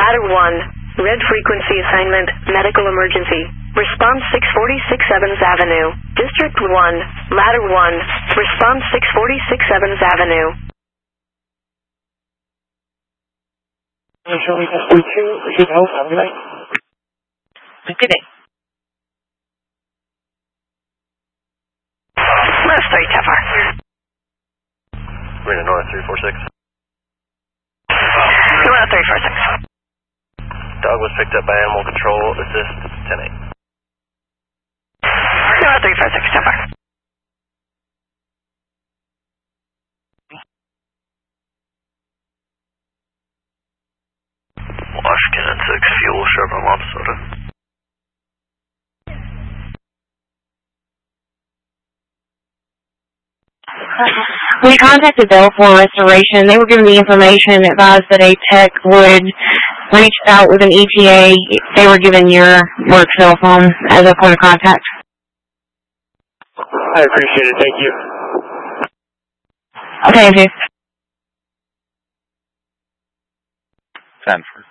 Ladder 1, red frequency assignment, medical emergency. Response 646 7th Avenue. District 1, Ladder 1, response 646 7th Avenue. Showing S32, receive help, have a good night. Good day. Left 3, how far? Marina North 346. Left 346. Dog was picked up by animal control, assist 10-8. Left 346, how far? Washington 6, fuel, Chevron Wapasota. We contacted Belfour Restoration. They were given the information, advised that a tech would reach out with an ETA. They were given your work cell phone as a point of contact. I appreciate it, thank you. Okay, Andrew. Sanford.